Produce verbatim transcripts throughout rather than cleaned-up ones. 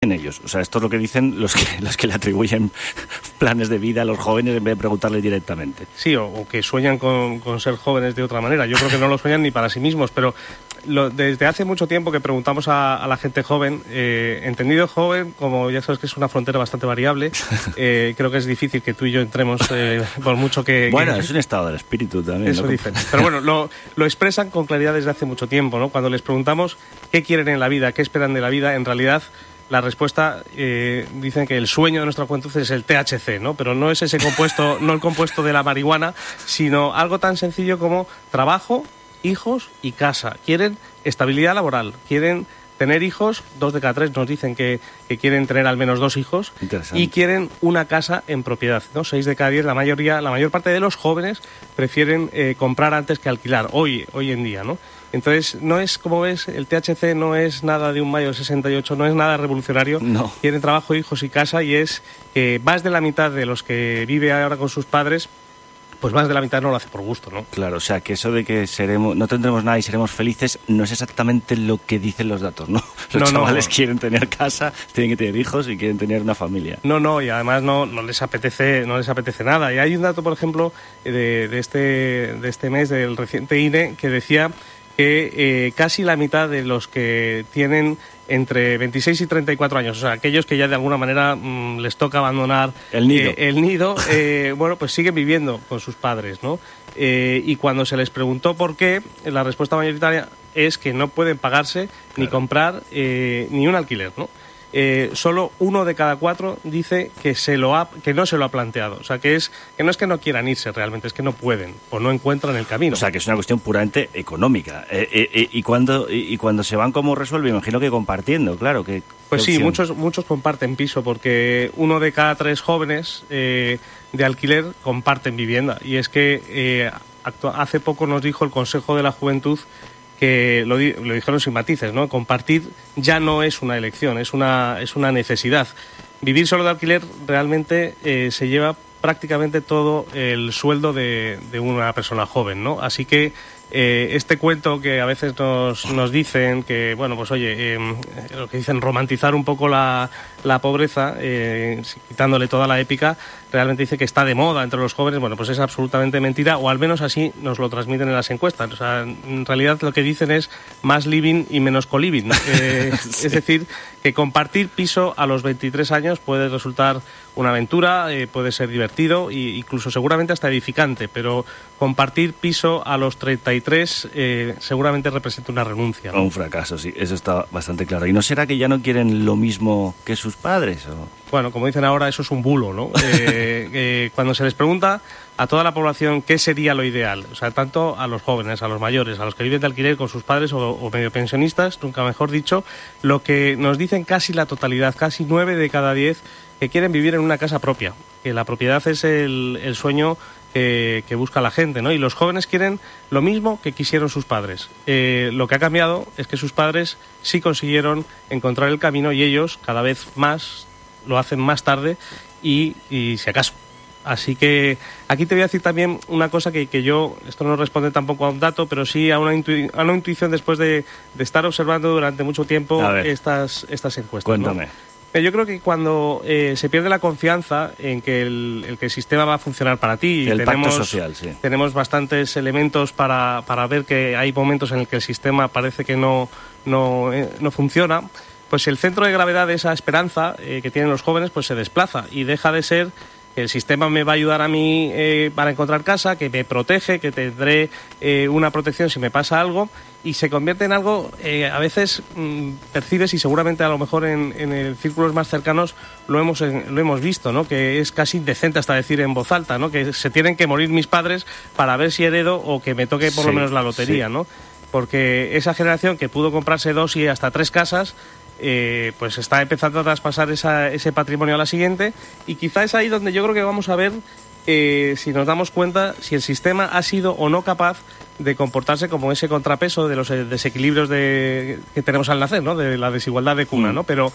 en ellos. O sea, esto es lo que dicen los que, los que le atribuyen planes de vida a los jóvenes en vez de preguntarles directamente. Sí, o, o que sueñan con, con ser jóvenes de otra manera. Yo creo que no lo sueñan ni para sí mismos, pero lo, desde hace mucho tiempo que preguntamos a, a la gente joven, eh, entendido joven, como ya sabes que es una frontera bastante variable, eh, creo que es difícil que tú y yo entremos, eh, por mucho que... Bueno, que... es un estado del espíritu también. Eso ¿no? dicen. Pero bueno, lo, lo expresan con claridad desde hace mucho tiempo, ¿no? Cuando les preguntamos qué quieren en la vida, qué esperan de la vida, en realidad la respuesta, eh, dicen que el sueño de nuestra juventud es el T H C, ¿no? Pero no es ese compuesto, no el compuesto de la marihuana, sino algo tan sencillo como trabajo, hijos y casa. Quieren estabilidad laboral, quieren tener hijos, dos de cada tres nos dicen que, que quieren tener al menos dos hijos, y quieren una casa en propiedad, ¿no? Seis de cada diez, la mayoría, la mayor parte de los jóvenes prefieren eh, comprar antes que alquilar, hoy, hoy en día, ¿no? Entonces, no es, como ves, el T H C no es nada de un mayo del sesenta y ocho, no es nada revolucionario. No. Quieren trabajo, hijos y casa, y es que más de la mitad de los que vive ahora con sus padres, pues más de la mitad no lo hace por gusto, ¿no? Claro, o sea, que eso de que seremos, no tendremos nada y seremos felices no es exactamente lo que dicen los datos, ¿no? Los no, chavales no. quieren tener casa, tienen que tener hijos y quieren tener una familia. No, no, y además no, no les apetece, no les apetece nada. Y hay un dato, por ejemplo, de, de, este, de este mes, del reciente I N E, que decía que eh, casi la mitad de los que tienen entre veintiséis y treinta y cuatro años, o sea, aquellos que ya de alguna manera mmm, les toca abandonar el nido, eh, el nido eh, bueno, pues siguen viviendo con sus padres, ¿no? Eh, y cuando se les preguntó por qué, la respuesta mayoritaria es que no pueden pagarse, claro, ni comprar eh, ni un alquiler, ¿no? Eh, solo uno de cada cuatro dice que se lo ha, que no se lo ha planteado. O sea, que es que no es que no quieran irse realmente, es que no pueden o no encuentran el camino. O sea, que es una cuestión puramente económica. Eh, eh, eh, y cuando y, y cuando se van, ¿cómo resuelven? Imagino que compartiendo, claro. Que, pues sí, muchos muchos comparten piso, porque uno de cada tres jóvenes eh, de alquiler comparten vivienda. Y es que eh, hace poco nos dijo el Consejo de la Juventud que lo, lo dijeron sin matices, ¿no? Compartir ya no es una elección, es una, es una necesidad. Vivir solo de alquiler realmente eh, se lleva prácticamente todo el sueldo de, de una persona joven, ¿no? Así que eh, este cuento que a veces nos, nos dicen que, bueno, pues oye, eh, lo que dicen romantizar un poco la, la pobreza, eh, quitándole toda la épica, realmente dice que está de moda entre los jóvenes. Bueno, pues es absolutamente mentira, o al menos así nos lo transmiten en las encuestas. O sea, en realidad lo que dicen es más living y menos co-living. Eh, sí. Es decir, que compartir piso a los veintitrés años puede resultar una aventura, eh, puede ser divertido e incluso seguramente hasta edificante, pero compartir piso a los treinta y tres eh, seguramente representa una renuncia, ¿no? O un fracaso, sí, eso está bastante claro. ¿Y no será que ya no quieren lo mismo que sus padres? ¿O? Bueno, como dicen ahora, eso es un bulo, ¿no? Eh, eh, cuando se les pregunta a toda la población qué sería lo ideal, o sea, tanto a los jóvenes, a los mayores, a los que viven de alquiler con sus padres o, o medio pensionistas, nunca mejor dicho, lo que nos dicen casi la totalidad, casi nueve de cada diez, que quieren vivir en una casa propia, que la propiedad es el, el sueño que, que busca la gente, ¿no? Y los jóvenes quieren lo mismo que quisieron sus padres. Eh, lo que ha cambiado es que sus padres sí consiguieron encontrar el camino y ellos cada vez más lo hacen más tarde y, y si acaso. Así que aquí te voy a decir también una cosa que, que yo, esto no responde tampoco a un dato, pero sí a una, intu, a una intuición después de, de estar observando durante mucho tiempo estas, estas encuestas. Cuéntame. ¿No? Yo creo que cuando eh, se pierde la confianza en que el, el que el sistema va a funcionar para ti, el tenemos, pacto social, sí. tenemos bastantes elementos para, para ver que hay momentos en el que el sistema parece que no, no, eh, no funciona, pues el centro de gravedad de esa esperanza eh, que tienen los jóvenes pues se desplaza y deja de ser que el sistema me va a ayudar a mí eh, para encontrar casa, que me protege, que tendré eh, una protección si me pasa algo, y se convierte en algo, eh, a veces mmm, percibes, y seguramente a lo mejor en, en el círculos más cercanos lo hemos, lo hemos visto, ¿no? Que es casi indecente hasta decir en voz alta, ¿no? Que se tienen que morir mis padres para ver si heredo o que me toque por sí, lo menos la lotería, sí. ¿no? Porque esa generación que pudo comprarse dos y hasta tres casas, Eh, pues está empezando a traspasar esa, ese patrimonio a la siguiente, y quizá es ahí donde yo creo que vamos a ver eh, si nos damos cuenta si el sistema ha sido o no capaz de comportarse como ese contrapeso de los desequilibrios de, que tenemos al nacer, ¿no? De la desigualdad de cuna, ¿no? Pero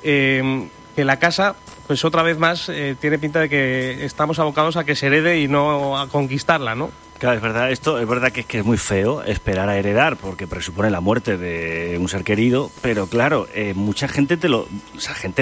eh, que la casa, pues otra vez más, eh, tiene pinta de que estamos abocados a que se herede y no a conquistarla, ¿no? Claro, es verdad, esto es verdad que es que es muy feo esperar a heredar porque presupone la muerte de un ser querido, pero claro, eh, mucha gente te lo, o sea, gente